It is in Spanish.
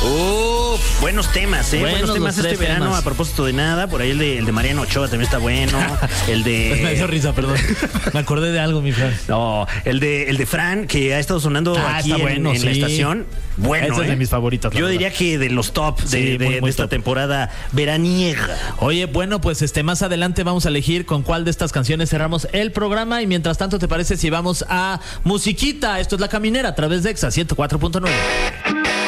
Buenos temas, buenos temas este verano. Temas. A propósito de nada, por ahí el de Mariano Ochoa también está bueno. El de... Me dio risa, perdón. Me acordé de algo, mi Fran. No, el de Fran, que ha estado sonando aquí está bueno, en la estación. Bueno, ese es de mis favoritos. Yo diría que de los top de esta top. temporada veraniega. Oye, bueno, pues más adelante vamos a elegir con cuál de estas canciones cerramos el programa. Y mientras tanto, ¿te parece si vamos a musiquita? Esto es La Caminera a través de Exa 104.9.